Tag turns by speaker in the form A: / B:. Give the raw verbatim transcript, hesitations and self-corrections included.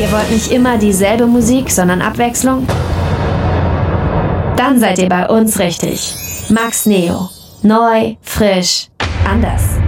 A: Ihr wollt nicht immer dieselbe Musik, sondern Abwechslung? Dann seid ihr bei uns richtig. Max Neo. Neu, frisch, anders.